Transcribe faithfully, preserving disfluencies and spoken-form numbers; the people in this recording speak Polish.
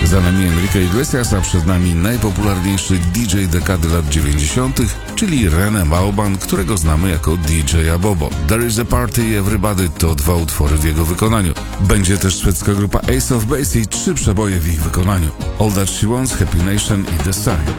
Za nami Enrique Iglesias, a przed nami najpopularniejszy D J dekady lat dziewięćdziesiątych, czyli René Mauban, którego znamy jako D J Abobo. There is a Party i Everybody to dwa utwory w jego wykonaniu. Będzie też szwedzka grupa Ace of Base i trzy przeboje w ich wykonaniu. All That She Wants, Happy Nation i The Sign.